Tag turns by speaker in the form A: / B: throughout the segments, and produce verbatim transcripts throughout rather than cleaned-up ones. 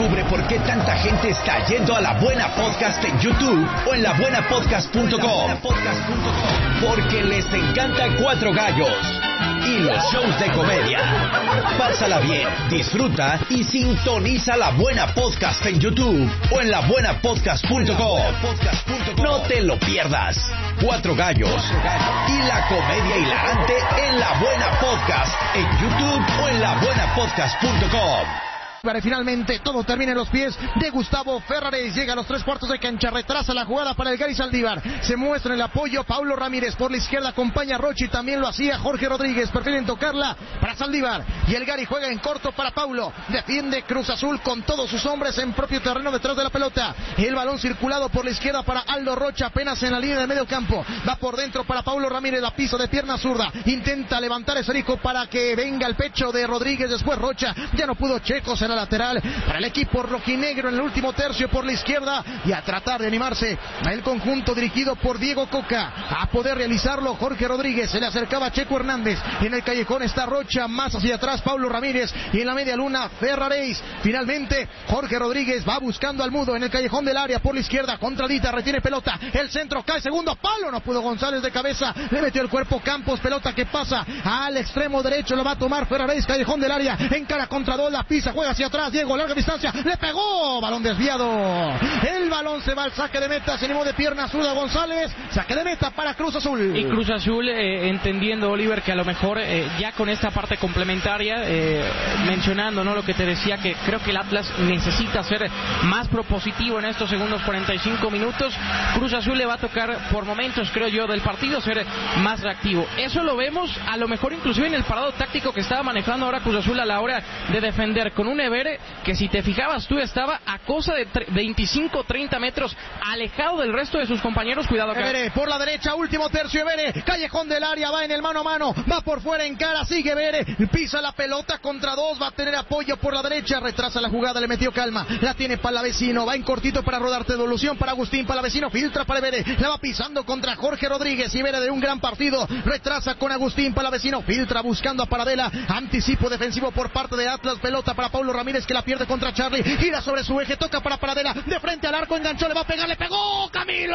A: Descubre por qué tanta gente está yendo a La Buena Podcast en YouTube o en la buena podcast punto com. Porque les encanta Cuatro Gallos y los shows de comedia. Pásala bien, disfruta y sintoniza La Buena Podcast en YouTube o en la buena podcast punto com. No te lo pierdas. Cuatro Gallos y la comedia hilarante en La Buena Podcast en YouTube o en la buena podcast punto com.
B: Finalmente todo termina en los pies de Gustavo Ferraréis. Llega a los tres cuartos de cancha, retrasa la jugada para el Gary Saldívar. Se muestra en el apoyo Paulo Ramírez por la izquierda, acompaña a Rochi, también lo hacía Jorge Rodríguez. Prefieren tocarla para Saldívar y el Gary juega en corto para Paulo. Defiende Cruz Azul con todos sus hombres en propio terreno detrás de la pelota. El balón circulado por la izquierda para Aldo Rocha, apenas en la línea de medio campo. Va por dentro para Paulo Ramírez, la pisa de pierna zurda. Intenta levantar ese rico para que venga el pecho de Rodríguez. Después Rocha, ya no pudo Checos en la lateral para el equipo rojinegro en el último tercio por la izquierda y a tratar de animarse a el conjunto dirigido por Diego Coca a poder realizarlo. Jorge Rodríguez, se le acercaba a Checo Hernández, en el callejón está Rocha, más hacia atrás Paulo Ramírez y en la media luna Ferraréis. Finalmente Jorge Rodríguez va buscando al Mudo en el callejón del área por la izquierda, contradita, retiene pelota, el centro cae, segundo palo, no pudo González de cabeza, le metió el cuerpo Campos, pelota que pasa al extremo derecho, lo va a tomar Ferraréis, callejón del área, encara contra dos, la pisa, juega hacia atrás, Diego, larga distancia, le pegó, balón desviado, el balón se va al saque de meta, se animó de pierna zurda González, saque de meta para Cruz Azul.
C: Y Cruz Azul eh, entendiendo, Oliver, que a lo mejor eh, ya con esta parte complementaria, eh, mencionando, ¿no?, lo que te decía, que creo que el Atlas necesita ser más propositivo en estos segundos cuarenta y cinco minutos, Cruz Azul le va a tocar por momentos, creo yo, del partido ser más reactivo. Eso lo vemos a lo mejor inclusive en el parado táctico que estaba manejando ahora Cruz Azul a la hora de defender, con un Evere que, si te fijabas tú, estaba a cosa de veinticinco treinta metros alejado del resto de sus compañeros. Cuidado acá.
B: Evere por la derecha, último tercio, Evere, callejón del área, va en el mano a mano, va por fuera, en cara, sigue Evere, pisa la pelota contra dos, va a tener apoyo por la derecha, retrasa la jugada, le metió calma, la tiene Palavecino, va en cortito para Rodarte, devolución para Agustín Palavecino, filtra para Evere, la va pisando contra Jorge Rodríguez, y Evere de un gran partido, retrasa con Agustín Palavecino, filtra buscando a Paradela, anticipo defensivo por parte de Atlas, pelota para Paulo Ramírez que la pierde contra Charlie, gira sobre su eje, toca para Paradela, de frente al arco, enganchó, le va a pegar, le pegó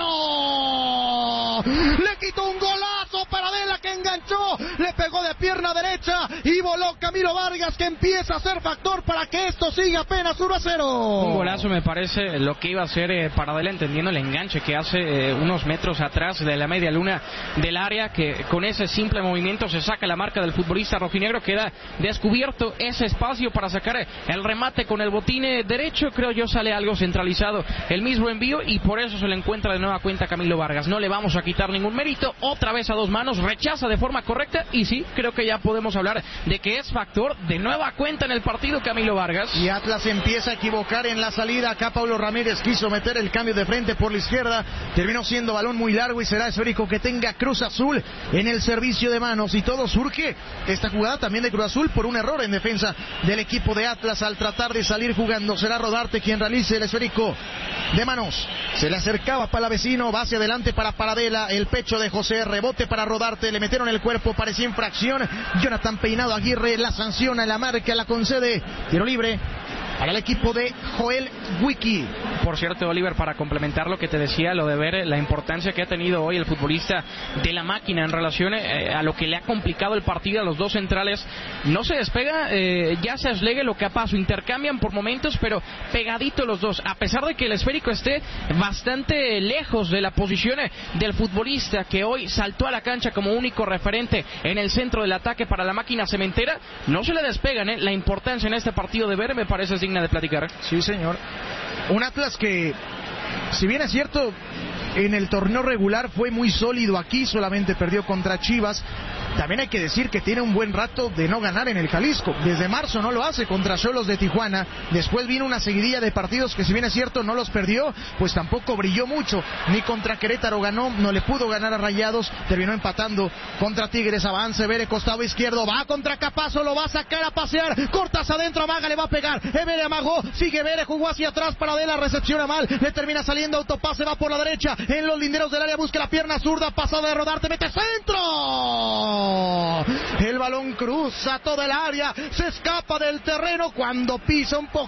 B: Camilo, le quitó un golazo Paradela que enganchó, le pegó de pierna derecha y voló Camilo Vargas, que empieza a ser factor para que esto siga apenas uno a cero.
C: Un golazo, me parece, lo que iba a hacer eh, Paradela, entendiendo el enganche que hace eh, unos metros atrás de la media luna del área, que con ese simple movimiento se saca la marca del futbolista rojinegro, queda descubierto ese espacio para sacar el remate con el botín derecho, creo yo sale algo centralizado el mismo envío y por eso se le encuentra de nueva cuenta Camilo Vargas. No le vamos a quitar ningún mérito, otra vez a dos manos, rechaza de forma correcta y sí, creo que ya podemos hablar de que es factor de nueva cuenta en el partido Camilo Vargas.
B: Y Atlas empieza a equivocar en la salida, acá Paulo Ramírez quiso meter el cambio de frente por la izquierda, terminó siendo balón muy largo y será esférico que tenga Cruz Azul en el servicio de manos y todo surge esta jugada también de Cruz Azul por un error en defensa del equipo de Atlas al tratar de salir jugando. Será Rodarte quien realice el esférico de manos, se le acercaba Palavecino, va hacia adelante para Paradela, el pecho de José, rebote para Rodarte, le metieron el cuerpo, parecía infracción, Jonathan Peinado Aguirre la sanciona, la marca, la concede, tiro libre para el equipo de Joel Wiki.
C: Por cierto, Oliver, para complementar lo que te decía, lo de ver la importancia que ha tenido hoy el futbolista de la máquina en relación eh, a lo que le ha complicado el partido a los dos centrales, no se despega, eh, ya se Aslegue lo que a paso, intercambian por momentos, pero pegadito los dos, a pesar de que el esférico esté bastante lejos de la posición del futbolista que hoy saltó a la cancha como único referente en el centro del ataque para la máquina cementera, no se le despegan, eh, la importancia en este partido de ver me parece digna de platicar.
B: Sí, señor. Un Atlas que, si bien es cierto, en el torneo regular fue muy sólido aquí, solamente perdió contra Chivas. También hay que decir que tiene un buen rato de no ganar en el Jalisco. Desde marzo no lo hace contra Xolos de Tijuana. Después vino una seguidilla de partidos que, si bien es cierto, no los perdió, pues tampoco brilló mucho. Ni contra Querétaro ganó, no le pudo ganar a Rayados, terminó empatando contra Tigres. Avance, Evere, costado izquierdo, va contra Capazo, lo va a sacar a pasear, cortas adentro, Amaga, le va a pegar, Evere amagó, sigue Evere, jugó hacia atrás, Paradela recepciona mal, le termina saliendo autopase, va por la derecha, en los linderos del área, busca la pierna zurda, pasada de Rodarte, mete centro. El balón cruza toda el área, se escapa del terreno cuando pisa un poco